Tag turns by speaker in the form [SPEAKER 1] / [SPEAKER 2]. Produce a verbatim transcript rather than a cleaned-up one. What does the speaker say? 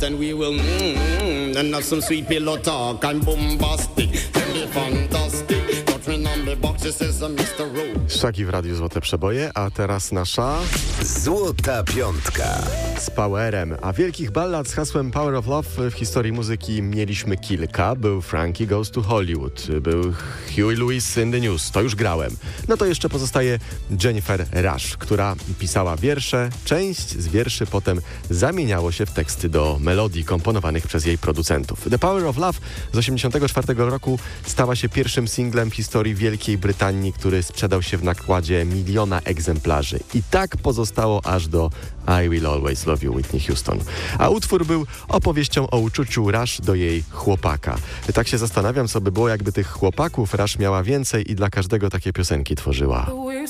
[SPEAKER 1] And we will mmm, and have some sweet pillow talk and bombastic, and be fantastic. Touch me on the box, this is a mister Rose.
[SPEAKER 2] Szaki w Radiu Złote Przeboje, a teraz nasza...
[SPEAKER 3] Złota Piątka.
[SPEAKER 2] Z powerem. A wielkich ballad z hasłem Power of Love w historii muzyki mieliśmy kilka. Był Frankie Goes to Hollywood, był Huey Lewis in the News, to już grałem. No to jeszcze pozostaje Jennifer Rush, która pisała wiersze. Część z wierszy potem zamieniało się w teksty do melodii komponowanych przez jej producentów. The Power of Love z osiemdziesiątego czwartego roku stała się pierwszym singlem w historii Wielkiej Brytanii, który sprzedał się w nakładzie miliona egzemplarzy. I tak pozostało aż do I Will Always Love You Whitney Houston. A utwór był opowieścią o uczuciu Rush do jej chłopaka. Tak się zastanawiam, co by było, jakby tych chłopaków Rush miała więcej i dla każdego takie piosenki tworzyła.